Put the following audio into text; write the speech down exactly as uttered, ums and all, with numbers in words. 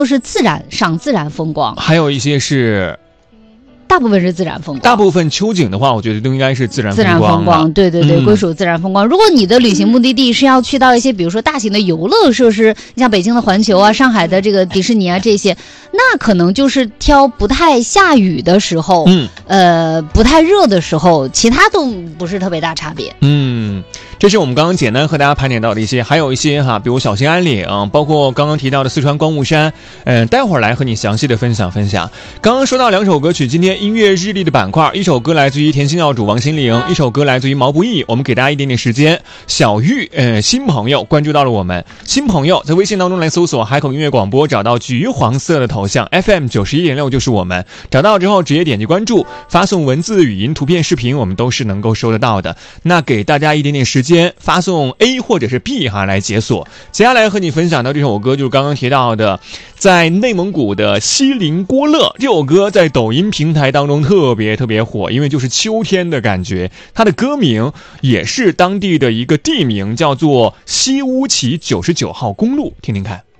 都是自然赏自然风光， 还有一些是。 大部分是自然风光， 大部分秋景的话，我觉得都应该是自然风光。 自然风光，对对对，嗯、归属自然风光。如果你的旅行目的地是要去到一些，比如说大型的游乐设施，像北京的环球啊、上海的这个迪士尼啊这些，那可能就是挑不太下雨的时候，嗯，呃，不太热的时候，其他都不是特别大差别。 嗯，这是我们刚刚简单和大家盘点到的一些，还有一些哈，比如小兴安岭，包括刚刚提到的四川观雾山，嗯、呃，待会儿来和你详细的分享分享。刚刚说到两首歌曲，今天音乐日历的板块，一首歌来自于甜心教主王心凌，一首歌来自于毛不易。我们给大家一点点时间。小玉，呃，新朋友关注到了我们，新朋友在微信当中来搜索海口音乐广播，找到橘黄色的头像 F M 九十一点六就是我们。找到之后直接点击关注，发送文字、语音、图片、视频，我们都是能够收得到的。那给大家一点点时间，发送 A 或者是 B 哈来解锁。接下来和你分享的这首歌就是刚刚提到的，在内蒙古的锡林郭勒，这首歌在抖音平台当中特别特别火，因为就是秋天的感觉。它的歌名也是当地的一个地名，叫做西乌旗九十九号公路，听听看。